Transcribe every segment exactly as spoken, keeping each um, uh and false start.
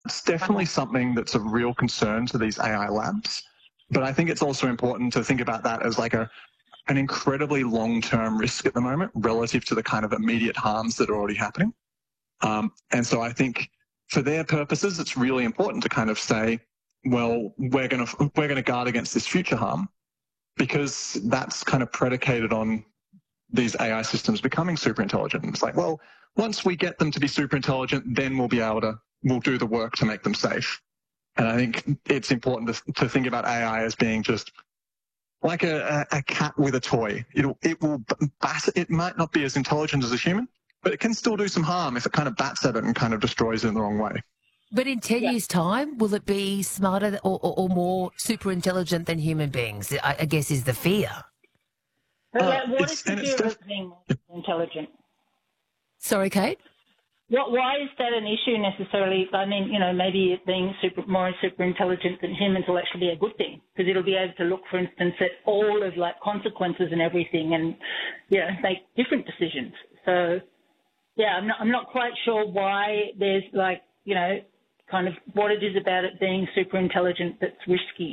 that's definitely something that's a real concern to these A I labs. But I think it's also important to think about that as like a an incredibly long-term risk at the moment relative to the kind of immediate harms that are already happening. Um, and so I think for their purposes, it's really important to kind of say, well, we're going to we're going to guard against this future harm, because that's kind of predicated on these A I systems becoming super intelligent. And it's like, well, once we get them to be super intelligent, then we'll be able to we'll do the work to make them safe. And I think it's important to, to think about A I as being just like a, a cat with a toy. It'll, it will bat, it might not be as intelligent as a human, but it can still do some harm if it kind of bats at it and kind of destroys it in the wrong way. But in ten Yeah. years' time, will it be smarter or, or, or more super intelligent than human beings? I, I guess is the fear. But Uh, like, what it's- is the and it's fear of def- it being intelligent? Sorry, Kate? What, why is that an issue necessarily? I mean, you know, maybe it being super, more super intelligent than humans will actually be a good thing, because it'll be able to look, for instance, at all of like consequences and everything, and you know, make different decisions. So, yeah, I'm not, I'm not quite sure why there's like, you know, kind of what it is about it being super intelligent that's risky.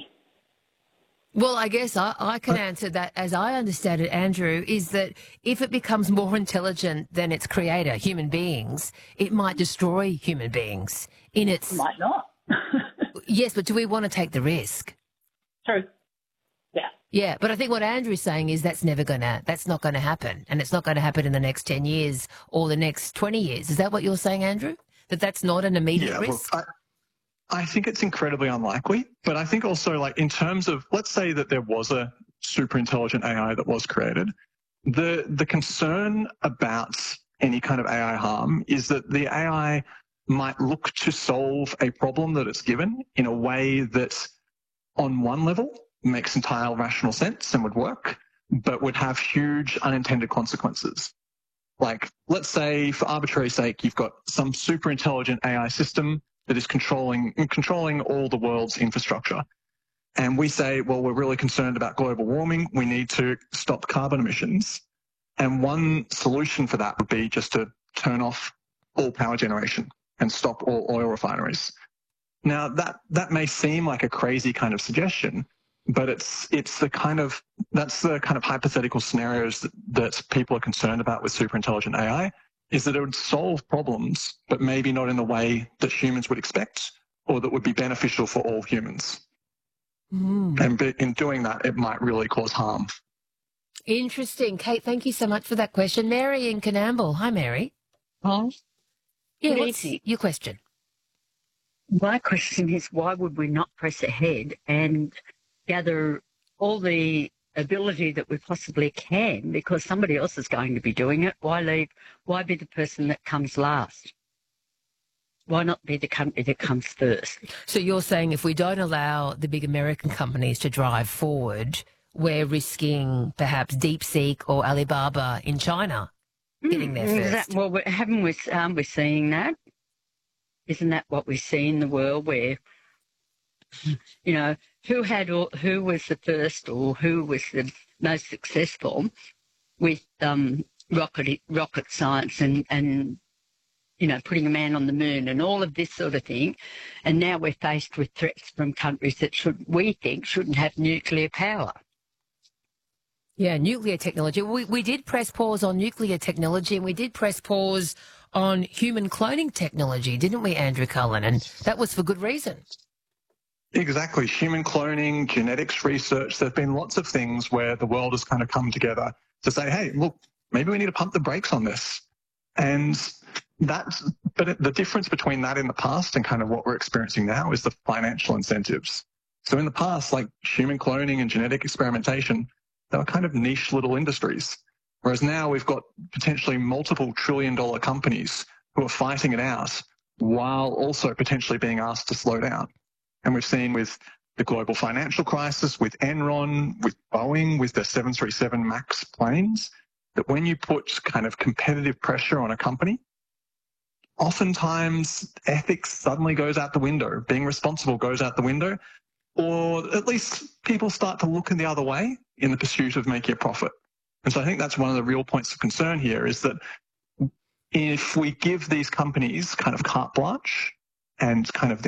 Well, I guess I, I can answer that as I understand it, Andrew, is that if it becomes more intelligent than its creator, human beings, it might destroy human beings in its... Might not. Yes, but do we want to take the risk? True. Yeah. Yeah, but I think what Andrew's saying is that's never going to, that's not going to happen. And it's not going to happen in the next ten years or the next twenty years. Is that what you're saying, Andrew? That that's not an immediate Yeah, risk? look, I, I think it's incredibly unlikely, but I think also, like, in terms of, let's say that there was a super intelligent A I that was created, the the concern about any kind of A I harm is that the A I might look to solve a problem that it's given in a way that, on one level, makes entire rational sense and would work, but would have huge unintended consequences. Like, let's say, for arbitrary sake, you've got some super intelligent A I system that is controlling controlling all the world's infrastructure. And we say, well, we're really concerned about global warming. We need to stop carbon emissions. And one solution for that would be just to turn off all power generation and stop all oil refineries. Now, that, that may seem like a crazy kind of suggestion, but it's it's the kind of that's the kind of hypothetical scenarios that, that people are concerned about with super intelligent A I, is that it would solve problems, but maybe not in the way that humans would expect, or that would be beneficial for all humans. Mm. And be- in doing that, it might really cause harm. Interesting. Kate, thank you so much for that question. Mary in Canamble. Hi, Mary. Hi. Yeah, Good what's evening. your question? My question is, why would we not press ahead and gather all the ability that we possibly can, because somebody else is going to be doing it? Why leave? Why be the person that comes last? Why not be the company that comes first? So you're saying if we don't allow the big American companies to drive forward, we're risking perhaps DeepSeek or Alibaba in China getting there Mm, is first? that, well, we- haven't we, um, we seeing that? Isn't that what we see in the world, where, you know, who had all, who was the first or who was the most successful with um, rocket rocket science and, and, you know, putting a man on the moon and all of this sort of thing. And now we're faced with threats from countries that should, we think, shouldn't have nuclear power. Yeah, nuclear technology. We we did press pause on nuclear technology, and we did press pause on human cloning technology, didn't we, Andrew Cullen? And that was for good reason. Exactly. Human cloning, genetics research, there have been lots of things where the world has kind of come together to say, hey, look, maybe we need to pump the brakes on this. And that's, but it, the difference between that in the past and kind of what we're experiencing now is the financial incentives. So in the past, like human cloning and genetic experimentation, they were kind of niche little industries. Whereas now we've got potentially multiple trillion dollar companies who are fighting it out while also potentially being asked to slow down. And we've seen with the global financial crisis, with Enron, with Boeing, with the seven thirty-seven MAX planes, that when you put kind of competitive pressure on a company, oftentimes ethics suddenly goes out the window, being responsible goes out the window, or at least people start to look in the other way in the pursuit of making a profit. And so I think that's one of the real points of concern here, is that if we give these companies kind of carte blanche and kind of the